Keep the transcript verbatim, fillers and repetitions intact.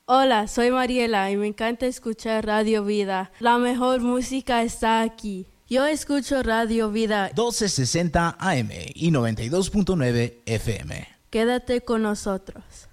Hola, soy Mariela y me encanta escuchar Radio Vida. La mejor música está aquí. Yo escucho Radio Vida doce sesenta A M y noventa y dos punto nueve F M. Quédate con nosotros.